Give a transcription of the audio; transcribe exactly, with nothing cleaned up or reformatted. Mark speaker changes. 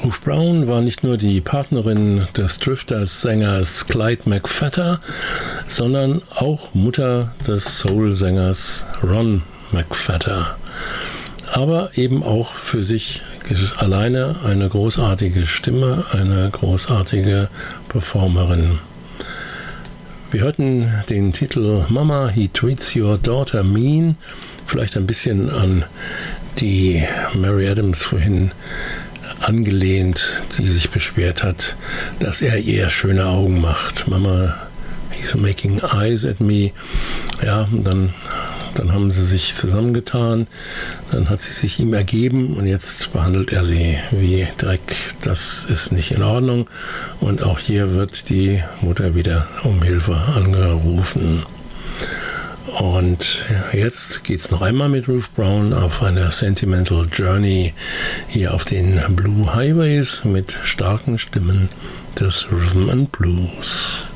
Speaker 1: Ruth Brown war nicht nur die Partnerin des Drifters-Sängers Clyde McPhatter, sondern auch Mutter des Soul-Sängers Ron McPhatter. Aber eben auch für sich alleine eine großartige Stimme, eine großartige Performerin. Wir hörten den Titel Mama, He Treats Your Daughter Mean, vielleicht ein bisschen an die Mary Adams vorhin angelehnt, die sich beschwert hat, dass er ihr schöne Augen macht. Mama, he's making eyes at me. Ja, dann, dann haben sie sich zusammengetan, dann hat sie sich ihm ergeben und jetzt behandelt er sie wie Dreck. Das ist nicht in Ordnung und auch hier wird die Mutter wieder um Hilfe angerufen. Und jetzt geht es noch einmal mit Ruth Brown auf eine Sentimental Journey hier auf den Blue Highways mit starken Stimmen des Rhythm and Blues.